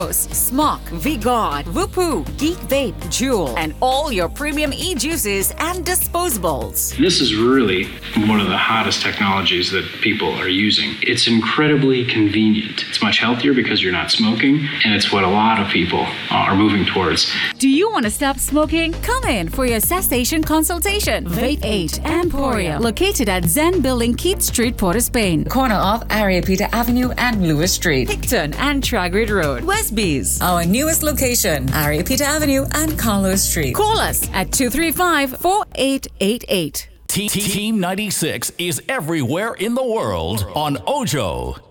Smock, V-God, Whoopoo, Geek Vape, Juul, and all your premium e-juices and disposables. This is really one of the hottest technologies that people are using. It's incredibly convenient. It's much healthier because you're not smoking, and it's what a lot of people are moving towards. Do you want to stop smoking? Come in for your cessation consultation. Vape 8 Emporium, located at Zen Building, Keith Street, Port of Spain, corner of Ariapita Avenue and Lewis Street, Picton and Tragrid Road, Westbees. Our newest location, Ariapita Avenue and Carlos Street. Call us at 235-4888. Team 96 is everywhere in the world on Ojo.